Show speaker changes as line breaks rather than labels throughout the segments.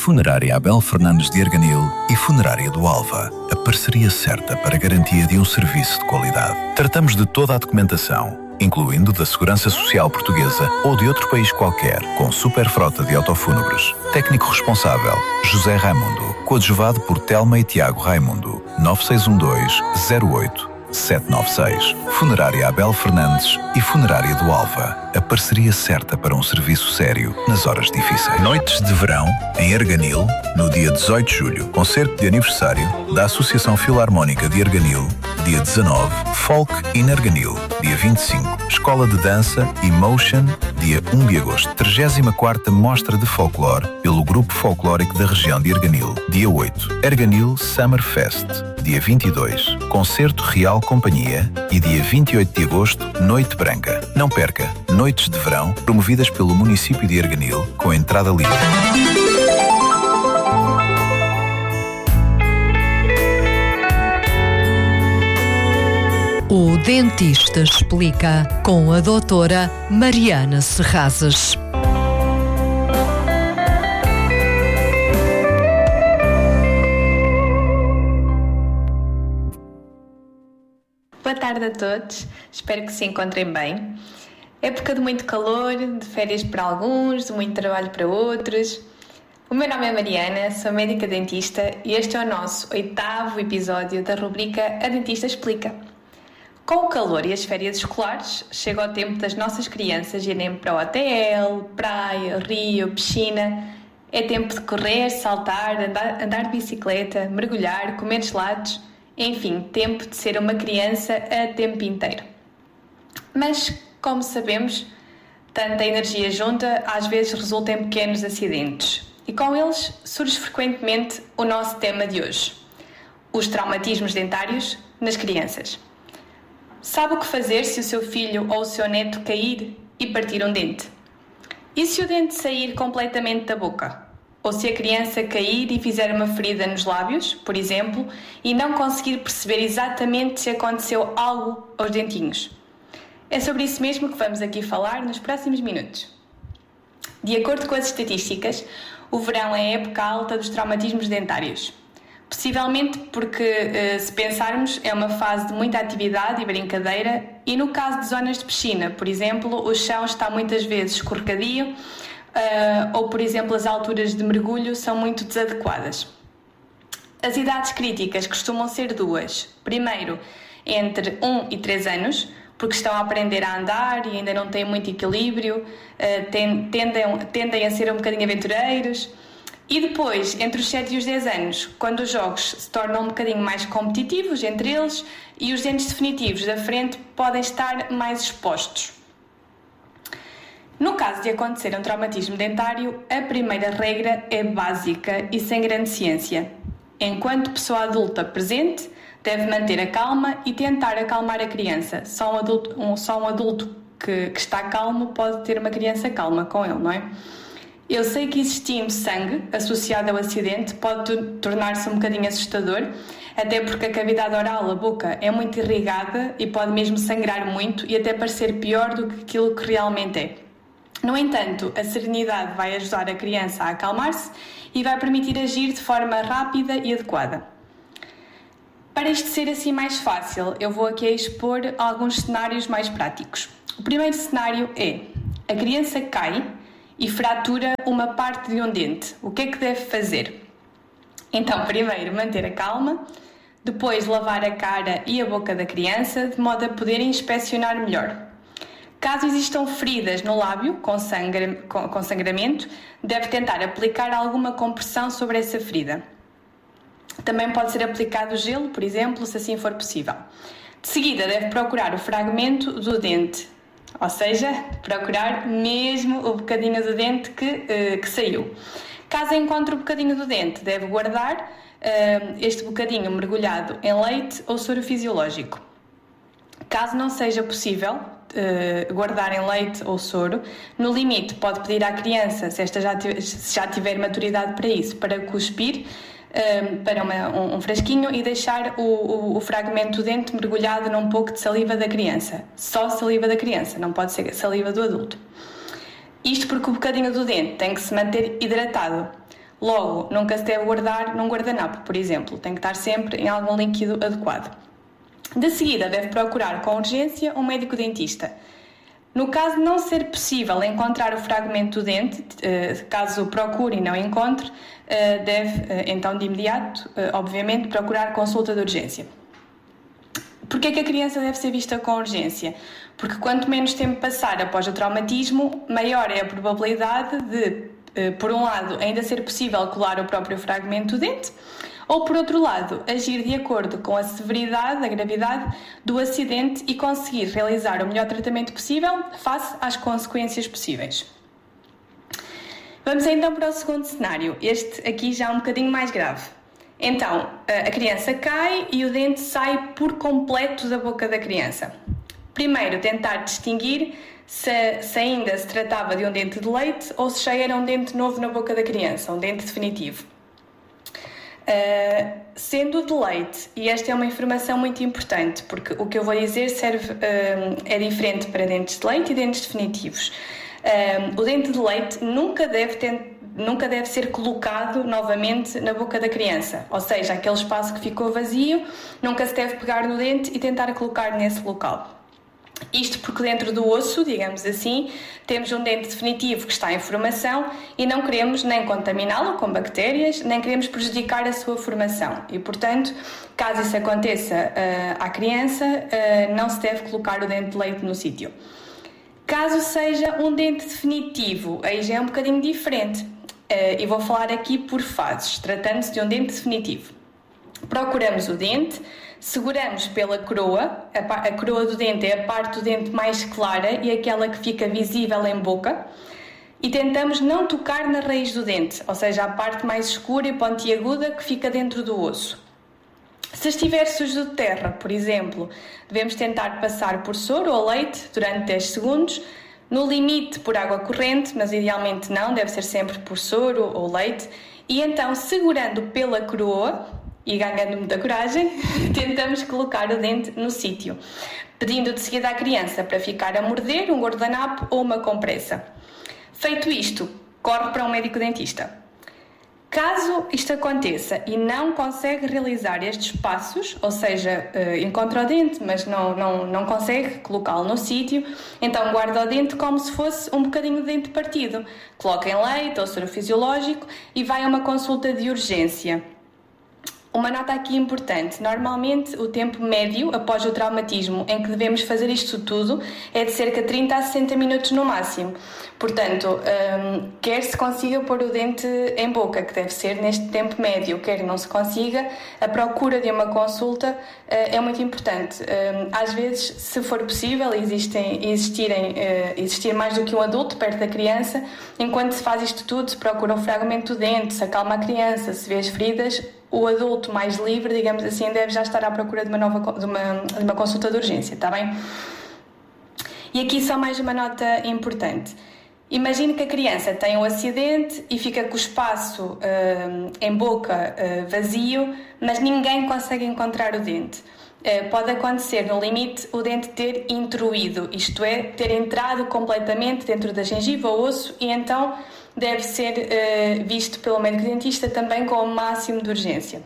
Funerária Abel Fernandes de Arganil e Funerária do Alva, a parceria certa para a garantia de um serviço de qualidade. Tratamos de toda a documentação, incluindo da Segurança Social Portuguesa ou de outro país qualquer, com super frota de autofúnebres. Técnico responsável, José Raimundo, coadjuvado por Telma e Tiago Raimundo, 9612-08-796. Funerária Abel Fernandes e Funerária do Alva, a parceria certa para um serviço sério nas horas difíceis. Noites de verão, em Arganil, no dia 18 de julho, concerto de aniversário da Associação Filarmónica de Arganil, dia 19, Folk in Arganil, dia 25, Escola de Dança Emotion, dia 1 de agosto, 34ª Mostra de Folclore pelo Grupo Folclórico da Região de Arganil, dia 8, Arganil Summer Fest, dia 22, Concerto Real Companhia e dia 28 de agosto, Noite Branca. Não perca, noites de verão promovidas pelo município de Arganil com entrada livre.
O Dentista Explica, com a doutora Mariana Serrazes.
Boa tarde a todos, espero que se encontrem bem. Época de muito calor, de férias para alguns, de muito trabalho para outros. O meu nome é Mariana, sou médica dentista e este é o nosso 8º episódio da rubrica A Dentista Explica. Com o calor e as férias escolares, chega o tempo das nossas crianças irem para o hotel, praia, rio, piscina. É tempo de correr, saltar, andar de bicicleta, mergulhar, comer gelados. Enfim, tempo de ser uma criança a tempo inteiro. Mas, como sabemos, tanta energia junta às vezes resulta em pequenos acidentes. E com eles surge frequentemente o nosso tema de hoje: os traumatismos dentários nas crianças. Sabe o que fazer se o seu filho ou o seu neto cair e partir um dente? E se o dente sair completamente da boca? Ou se a criança cair e fizer uma ferida nos lábios, por exemplo, e não conseguir perceber exatamente se aconteceu algo aos dentinhos? É sobre isso mesmo que vamos aqui falar nos próximos minutos. De acordo com as estatísticas, o verão é a época alta dos traumatismos dentários. Possivelmente porque, se pensarmos, é uma fase de muita atividade e brincadeira e no caso de zonas de piscina, por exemplo, o chão está muitas vezes escorregadio ou, por exemplo, as alturas de mergulho são muito desadequadas. As idades críticas costumam ser duas. Primeiro, entre 1 e 3 anos, porque estão a aprender a andar e ainda não têm muito equilíbrio, tendem a ser um bocadinho aventureiros. E depois, entre os 7 e os 10 anos, quando os jogos se tornam um bocadinho mais competitivos entre eles e os dentes definitivos da frente podem estar mais expostos. No caso de acontecer um traumatismo dentário, a primeira regra é básica e sem grande ciência. Enquanto pessoa adulta presente, deve manter a calma e tentar acalmar a criança. Só um adulto que está calmo pode ter uma criança calma com ele, não é? Eu sei que existindo sangue associado ao acidente pode tornar-se um bocadinho assustador, até porque a cavidade oral, a boca, é muito irrigada e pode mesmo sangrar muito e até parecer pior do que aquilo que realmente é. No entanto, a serenidade vai ajudar a criança a acalmar-se e vai permitir agir de forma rápida e adequada. Para isto ser assim mais fácil, eu vou aqui expor alguns cenários mais práticos. O primeiro cenário é: a criança cai e fratura uma parte de um dente. O que é que deve fazer? Então, primeiro, manter a calma, depois lavar a cara e a boca da criança, de modo a poder inspecionar melhor. Caso existam feridas no lábio com sangramento, deve tentar aplicar alguma compressão sobre essa ferida. Também pode ser aplicado gelo, por exemplo, se assim for possível. De seguida, deve procurar o fragmento do dente, ou seja, procurar mesmo o bocadinho do dente que saiu. Caso encontre o bocadinho do dente, deve guardar este bocadinho mergulhado em leite ou soro fisiológico. Caso não seja possível guardar em leite ou soro, no limite pode pedir à criança, se esta já tiver maturidade para isso, para cuspir para um frasquinho e deixar o fragmento do dente mergulhado num pouco de saliva da criança. Só saliva da criança, não pode ser saliva do adulto. Isto porque o bocadinho do dente tem que se manter hidratado. Logo, nunca se deve guardar num guardanapo, por exemplo. Tem que estar sempre em algum líquido adequado. De seguida, deve procurar com urgência um médico dentista. No caso de não ser possível encontrar o fragmento do dente, caso procure e não encontre, deve então de imediato, obviamente, procurar consulta de urgência. Porquê que a criança deve ser vista com urgência? Porque quanto menos tempo passar após o traumatismo, maior é a probabilidade de, por um lado, ainda ser possível colar o próprio fragmento do dente, ou, por outro lado, agir de acordo com a severidade, a gravidade do acidente e conseguir realizar o melhor tratamento possível face às consequências possíveis. Vamos então para o segundo cenário, este aqui já um bocadinho mais grave. Então, a criança cai e o dente sai por completo da boca da criança. Primeiro, tentar distinguir se ainda se tratava de um dente de leite ou se já era um dente novo na boca da criança, um dente definitivo. Sendo de leite, e esta é uma informação muito importante, porque o que eu vou dizer é diferente para dentes de leite e dentes definitivos. O dente de leite nunca deve ser colocado novamente na boca da criança, ou seja, aquele espaço que ficou vazio, nunca se deve pegar no dente e tentar colocar nesse local. Isto porque dentro do osso, digamos assim, temos um dente definitivo que está em formação e não queremos nem contaminá-lo com bactérias, nem queremos prejudicar a sua formação. E, portanto, caso isso aconteça à criança, não se deve colocar o dente de leite no sítio. Caso seja um dente definitivo, aí já é um bocadinho diferente. E vou falar aqui por fases, tratando-se de um dente definitivo. Procuramos o dente, seguramos pela coroa, a coroa do dente é a parte do dente mais clara e aquela que fica visível em boca, e tentamos não tocar na raiz do dente, ou seja, a parte mais escura e pontiaguda que fica dentro do osso. Se estiver sujo de terra, por exemplo, devemos tentar passar por soro ou leite durante 10 segundos, no limite por água corrente, mas idealmente não, deve ser sempre por soro ou leite, e então, segurando pela coroa e ganhando muita coragem, tentamos colocar o dente no sítio, pedindo de seguida à criança para ficar a morder um guardanapo ou uma compressa. Feito isto, corre para um médico dentista. Caso isto aconteça e não consegue realizar estes passos, ou seja, encontra o dente, mas não consegue colocá-lo no sítio, então guarda o dente como se fosse um bocadinho de dente partido. Coloca em leite ou soro fisiológico e vai a uma consulta de urgência. Uma nota aqui importante, normalmente o tempo médio após o traumatismo em que devemos fazer isto tudo é de cerca de 30 a 60 minutos no máximo. Portanto, quer se consiga pôr o dente em boca, que deve ser neste tempo médio, quer não se consiga, a procura de uma consulta é muito importante. Às vezes, se for possível, existir mais do que um adulto perto da criança, enquanto se faz isto tudo, se procura um fragmento do dente, se acalma a criança, se vê as feridas, o adulto mais livre, digamos assim, deve já estar à procura de uma consulta de urgência, está bem? E aqui só mais uma nota importante. Imagine que a criança tem um acidente e fica com o espaço em boca vazio, mas ninguém consegue encontrar o dente. Pode acontecer, no limite, o dente ter intruído, isto é, ter entrado completamente dentro da gengiva ou osso, e então deve ser visto pelo médico dentista também com o máximo de urgência.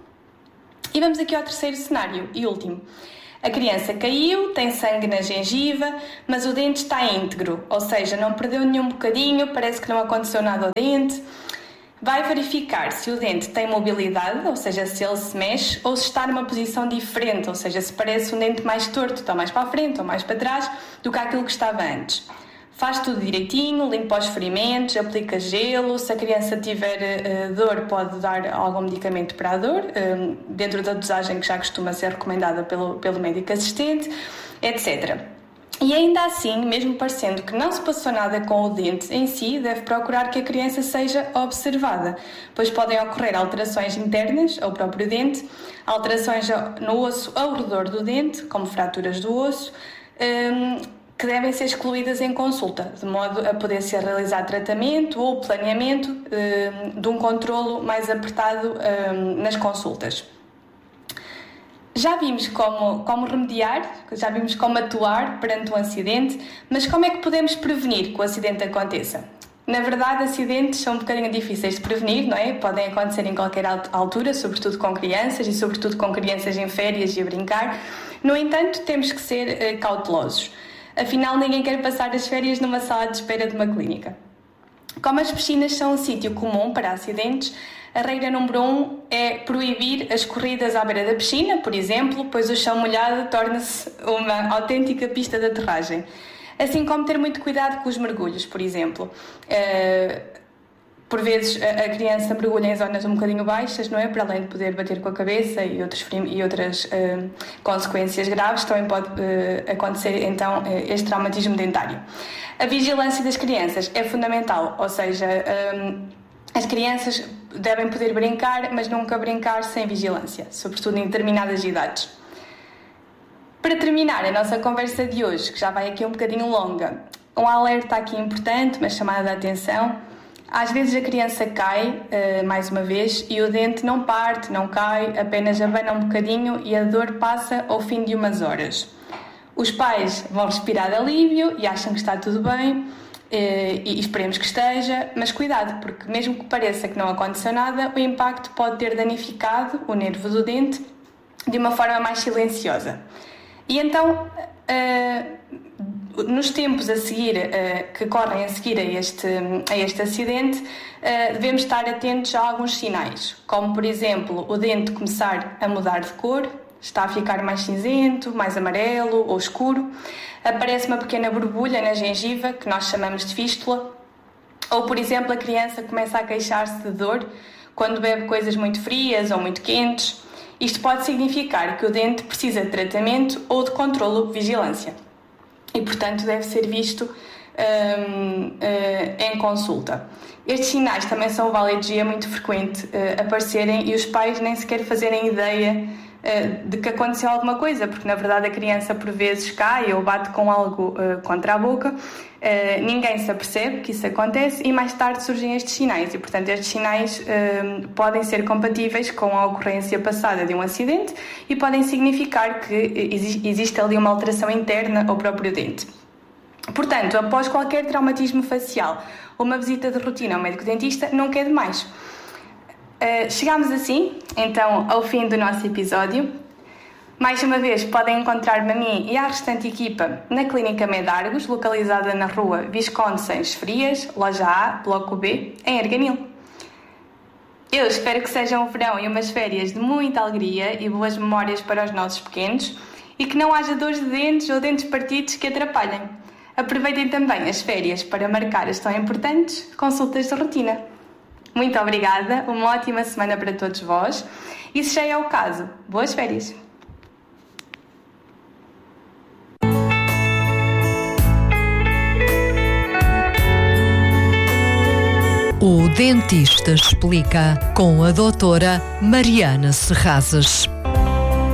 E vamos aqui ao terceiro cenário e último. A criança caiu, tem sangue na gengiva, mas o dente está íntegro, ou seja, não perdeu nenhum bocadinho, parece que não aconteceu nada ao dente. Vai verificar se o dente tem mobilidade, ou seja, se ele se mexe, ou se está numa posição diferente, ou seja, se parece um dente mais torto, está mais para a frente ou mais para trás do que aquilo que estava antes. Faz tudo direitinho, limpa os ferimentos, aplica gelo, se a criança tiver dor pode dar algum medicamento para a dor, dentro da dosagem que já costuma ser recomendada pelo médico assistente, etc. E ainda assim, mesmo parecendo que não se passou nada com o dente em si, deve procurar que a criança seja observada, pois podem ocorrer alterações internas ao próprio dente, alterações no osso ao redor do dente, como fraturas do osso, que devem ser excluídas em consulta, de modo a poder ser realizado tratamento ou planeamento de um controlo mais apertado nas consultas. Já vimos como remediar, já vimos como atuar perante um acidente, mas como é que podemos prevenir que o acidente aconteça? Na verdade, acidentes são um bocadinho difíceis de prevenir, não é? Podem acontecer em qualquer altura, sobretudo com crianças e sobretudo com crianças em férias e a brincar. No entanto, temos que ser cautelosos. Afinal, ninguém quer passar as férias numa sala de espera de uma clínica. Como as piscinas são um sítio comum para acidentes, a regra número 1 é proibir as corridas à beira da piscina, por exemplo, pois o chão molhado torna-se uma autêntica pista de aterragem. Assim como ter muito cuidado com os mergulhos, por exemplo. Por vezes a criança mergulha em zonas um bocadinho baixas, não é? Para além de poder bater com a cabeça e outras consequências graves, também pode acontecer então este traumatismo dentário. A vigilância das crianças é fundamental, ou seja, as crianças devem poder brincar, mas nunca brincar sem vigilância, sobretudo em determinadas idades. Para terminar a nossa conversa de hoje, que já vai aqui um bocadinho longa, um alerta aqui importante, uma chamada de atenção. Às vezes a criança cai, mais uma vez, e o dente não parte, não cai, apenas abana um bocadinho e a dor passa ao fim de umas horas. Os pais vão respirar de alívio e acham que está tudo bem, e esperemos que esteja, mas cuidado, porque mesmo que pareça que não aconteceu nada, o impacto pode ter danificado o nervo do dente de uma forma mais silenciosa. E então, nos tempos a seguir, que correm a seguir a este acidente, devemos estar atentos a alguns sinais, como por exemplo o dente começar a mudar de cor, está a ficar mais cinzento, mais amarelo ou escuro, aparece uma pequena borbulha na gengiva, que nós chamamos de fístula, ou por exemplo a criança começa a queixar-se de dor quando bebe coisas muito frias ou muito quentes. Isto pode significar que o dente precisa de tratamento ou de controlo ou vigilância e, portanto, deve ser visto em consulta. Estes sinais também são válidos e é muito frequente aparecerem e os pais nem sequer fazerem ideia de que aconteceu alguma coisa, porque na verdade a criança por vezes cai ou bate com algo contra a boca, ninguém se apercebe que isso acontece e mais tarde surgem estes sinais e portanto estes sinais podem ser compatíveis com a ocorrência passada de um acidente e podem significar que existe ali uma alteração interna ao próprio dente. Portanto, após qualquer traumatismo facial ou uma visita de rotina ao médico-dentista, nunca é demais. Chegamos assim, então, ao fim do nosso episódio. Mais uma vez, podem encontrar-me a mim e à restante equipa na Clínica Medargos, localizada na rua Visconde Sanches Frias, loja A, bloco B, em Arganil. Eu espero que sejam um verão e umas férias de muita alegria e boas memórias para os nossos pequenos e que não haja dores de dentes ou dentes partidos que atrapalhem. Aproveitem também as férias para marcar as tão importantes consultas de rotina. Muito obrigada, uma ótima semana para todos vós e, se já é o caso, boas férias!
O Dentista Explica, com a doutora Mariana Serrazes.